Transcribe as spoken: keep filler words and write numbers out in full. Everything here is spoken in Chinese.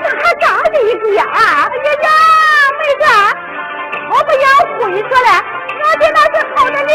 咋还长着一个呀？哎呀呀，妹子，我不要会说了，我的那是好的